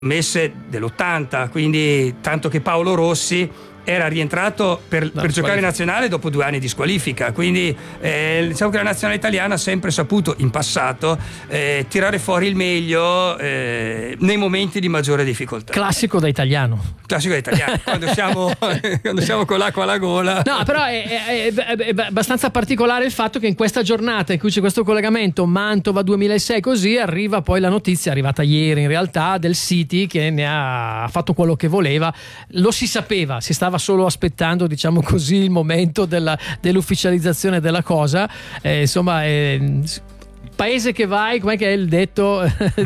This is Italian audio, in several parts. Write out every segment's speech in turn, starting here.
scommesse dell'80, quindi tanto che Paolo Rossi era rientrato per giocare in nazionale dopo 2 anni di squalifica, quindi diciamo che la nazionale italiana ha sempre saputo in passato tirare fuori il meglio nei momenti di maggiore difficoltà. Classico da italiano quando siamo con l'acqua alla gola. No, però è abbastanza particolare il fatto che in questa giornata in cui c'è questo collegamento Mantova 2006 così arriva poi la notizia, arrivata ieri in realtà, del City che ne ha fatto quello che voleva. Lo si sapeva, si stava solo aspettando, diciamo così, il momento dell'ufficializzazione della cosa. Insomma, paese che vai, com'è che è il detto?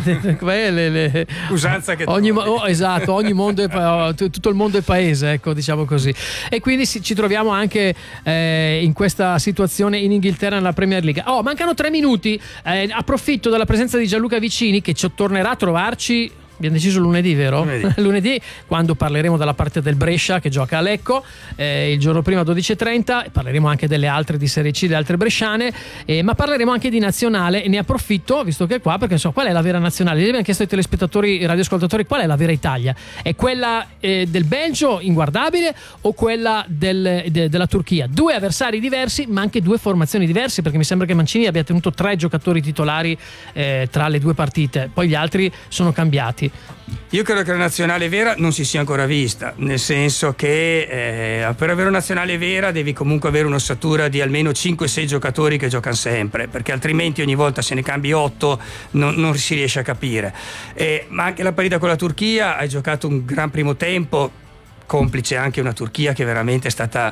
Usanza che esatto, ogni mondo è, tutto il mondo è paese, ecco, diciamo così. E quindi ci troviamo anche in questa situazione in Inghilterra nella Premier League. Mancano 3 minuti, approfitto della presenza di Gianluca Vicini che tornerà a trovarci. Abbiamo deciso lunedì, vero? Lunedì, quando parleremo della parte del Brescia che gioca a Lecco il giorno prima 12:30. Parleremo anche delle altre di Serie C, le altre bresciane, ma parleremo anche di nazionale, e ne approfitto visto che è qua, perché qual è la vera nazionale? Gli abbiamo chiesto ai telespettatori, ai radioascoltatori, qual è la vera Italia? È quella del Belgio inguardabile o quella della Turchia? 2 avversari diversi, ma anche 2 formazioni diverse, perché mi sembra che Mancini abbia tenuto 3 giocatori titolari tra le 2 partite, poi gli altri sono cambiati. Io credo che la nazionale vera non si sia ancora vista, nel senso che per avere una nazionale vera devi comunque avere un'ossatura di almeno 5-6 giocatori che giocano sempre, perché altrimenti ogni volta se ne cambi 8 non si riesce a capire. Ma anche la partita con la Turchia, hai giocato un gran primo tempo, complice anche una Turchia che veramente è stata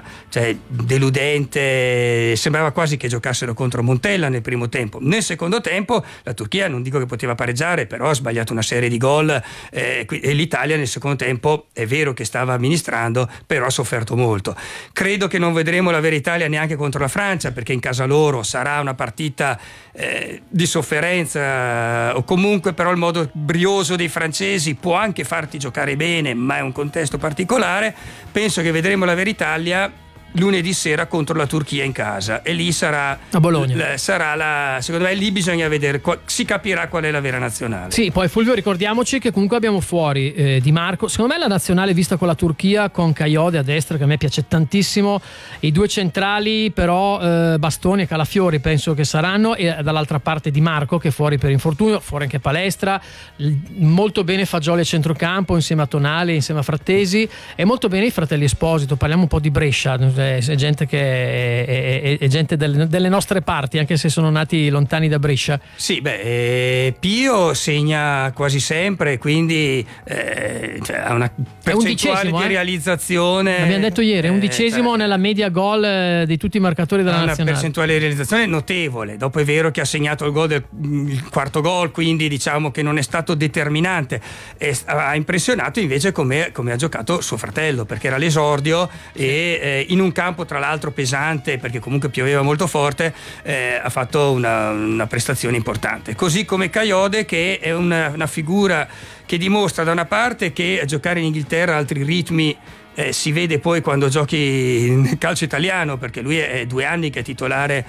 deludente, sembrava quasi che giocassero contro Montella nel primo tempo. Nel secondo tempo la Turchia, non dico che poteva pareggiare, però ha sbagliato una serie di gol e l'Italia nel secondo tempo è vero che stava amministrando, però ha sofferto molto. Credo che non vedremo la vera Italia neanche contro la Francia, perché in casa loro sarà una partita di sofferenza, o comunque però il modo brioso dei francesi può anche farti giocare bene, ma è un contesto particolare. Penso che vedremo la vera Italia lunedì sera contro la Turchia in casa, e lì sarà a Bologna. Secondo me lì bisogna vedere, si capirà qual è la vera nazionale. Sì, poi Fulvio, ricordiamoci che comunque abbiamo fuori Di Marco. Secondo me la nazionale vista con la Turchia, con Kayode a destra, che a me piace tantissimo, i 2 centrali però Bastoni e Calafiori penso che saranno, e dall'altra parte Di Marco che è fuori per infortunio, fuori anche Palestra, molto bene Fagioli a centrocampo insieme a Tonali, insieme a Frattesi, e molto bene i fratelli Esposito. Parliamo un po' di Brescia, è gente che è gente delle nostre parti, anche se sono nati lontani da Brescia. Sì, Pio segna quasi sempre, quindi ha una percentuale di realizzazione. L'abbiamo detto ieri, è 11° nella media gol di tutti i marcatori della nazionale. Una percentuale di realizzazione notevole. Dopo è vero che ha segnato il quarto gol, quindi diciamo che non è stato determinante. Ha impressionato invece come ha giocato suo fratello, perché era l'esordio e in un campo tra l'altro pesante, perché comunque pioveva molto forte, ha fatto una prestazione importante, così come Kayode, che è una figura che dimostra da una parte che a giocare in Inghilterra altri ritmi si vede poi quando giochi nel calcio italiano, perché lui è 2 anni che è titolare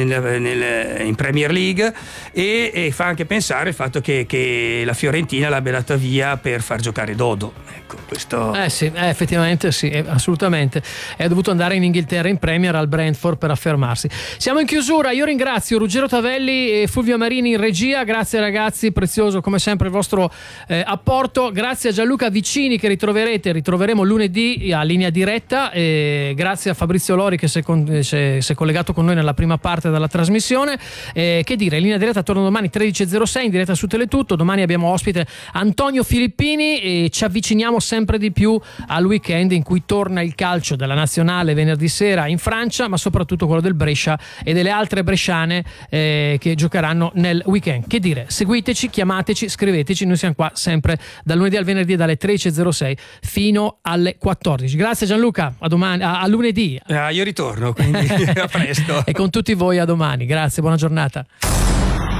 in Premier League, e fa anche pensare il fatto che la Fiorentina l'abbia data via per far giocare Dodo. Ecco, questo sì, effettivamente sì, assolutamente. È dovuto andare in Inghilterra in Premier al Brentford per affermarsi. Siamo in chiusura, io ringrazio Ruggero Tavelli e Fulvio Marini in regia. Grazie ragazzi, prezioso come sempre il vostro apporto. Grazie a Gianluca Vicini che ritroveremo lunedì a linea diretta, e grazie a Fabrizio Lori che si è collegato con noi nella prima parte della trasmissione. Che dire, linea diretta torna domani 13.06 in diretta su Teletutto. Domani abbiamo ospite Antonio Filippini e ci avviciniamo sempre di più al weekend in cui torna il calcio della nazionale venerdì sera in Francia, ma soprattutto quello del Brescia e delle altre bresciane che giocheranno nel weekend. Che dire, seguiteci, chiamateci, scriveteci, noi siamo qua sempre dal lunedì al venerdì dalle 13.06 fino alle 14. Grazie Gianluca, a domani, a lunedì. Io ritorno, quindi a presto. E con tutti voi a domani. Grazie, buona giornata.